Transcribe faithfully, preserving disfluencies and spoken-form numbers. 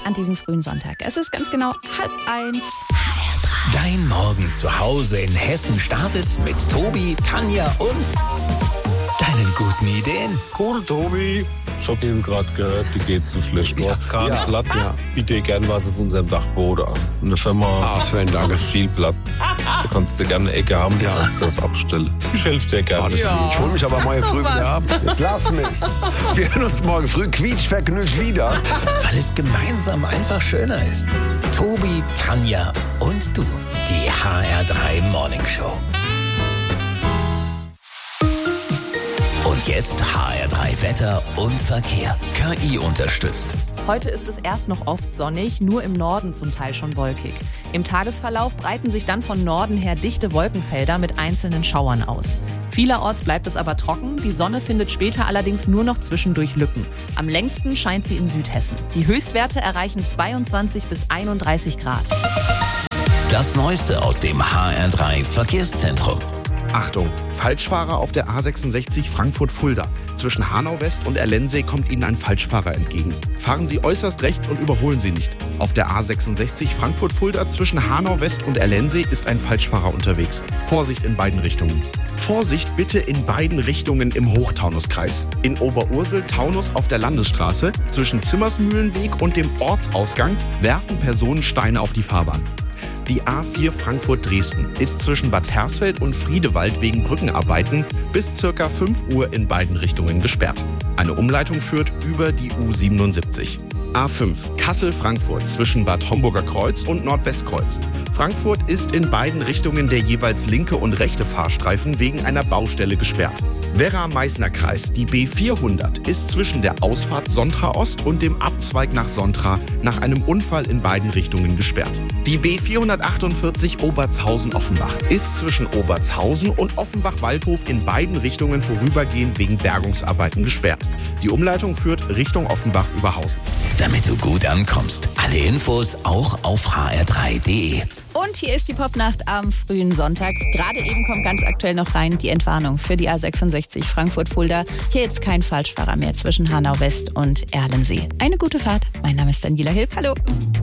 an diesem frühen Sonntag. Es ist ganz genau halb eins. Dein Morgen zu Hause in Hessen startet mit Tobi, Tanja und deinen guten Ideen. Cool, Tobi. Ich hab eben gerade gehört, die geht zu schlecht. Du hast keinen ja, Platz. ja. Biete dir gern was auf unserem Dachboden an. Eine Firma Ah, Sven, danke. hat viel Platz. Da kannst du gerne eine Ecke haben, ja. Kannst du das abstellen. Ich helfe dir gerne. Ah, das Ja. Ich hol mich aber morgen früh wieder ab. Jetzt lass mich. Wir hören uns morgen früh quietschvergnügt wieder. Weil es gemeinsam einfach schöner ist. Tobi, Tanja und du. Die H R drei Morning Show. Und jetzt H R drei Wetter und Verkehr. K I unterstützt. Heute ist es erst noch oft sonnig, nur im Norden zum Teil schon wolkig. Im Tagesverlauf breiten sich dann von Norden her dichte Wolkenfelder mit einzelnen Schauern aus. Vielerorts bleibt es aber trocken, die Sonne findet später allerdings nur noch zwischendurch Lücken. Am längsten scheint sie in Südhessen. Die Höchstwerte erreichen zweiundzwanzig bis einunddreißig Grad. Das Neueste aus dem H R drei Verkehrszentrum. Achtung, Falschfahrer auf der A sechsundsechzig Frankfurt-Fulda. Zwischen Hanau-West und Erlensee kommt Ihnen ein Falschfahrer entgegen. Fahren Sie äußerst rechts und überholen Sie nicht. Auf der A sechsundsechzig Frankfurt-Fulda zwischen Hanau-West und Erlensee ist ein Falschfahrer unterwegs. Vorsicht in beiden Richtungen. Vorsicht bitte in beiden Richtungen im Hochtaunuskreis. In Oberursel-Taunus auf der Landesstraße zwischen Zimmersmühlenweg und dem Ortsausgang werfen Personen Steine auf die Fahrbahn. Die A vier Frankfurt-Dresden ist zwischen Bad Hersfeld und Friedewald wegen Brückenarbeiten bis ca. fünf Uhr in beiden Richtungen gesperrt. Eine Umleitung führt über die U siebenundsiebzig. A fünf Kassel-Frankfurt zwischen Bad Homburger Kreuz und Nordwestkreuz. Frankfurt ist in beiden Richtungen der jeweils linke und rechte Fahrstreifen wegen einer Baustelle gesperrt. Werra-Meißner-Kreis, die B vierhundert, ist zwischen der Ausfahrt Sontra Ost und dem Abzweig nach Sontra nach einem Unfall in beiden Richtungen gesperrt. Die B vierhundertachtundvierzig Obertshausen-Offenbach ist zwischen Obertshausen und Offenbach-Waldhof in beiden Richtungen vorübergehend wegen Bergungsarbeiten gesperrt. Die Umleitung führt Richtung Offenbach über Hausen. Damit du gut ankommst. Alle Infos auch auf h r drei punkt d e. Und hier ist die Popnacht am frühen Sonntag. Gerade eben kommt ganz aktuell noch rein die Entwarnung für die A sechsundsechzig Frankfurt-Fulda. Hier jetzt kein Falschfahrer mehr zwischen Hanau-West und Erlensee. Eine gute Fahrt. Mein Name ist Daniela Hilb. Hallo.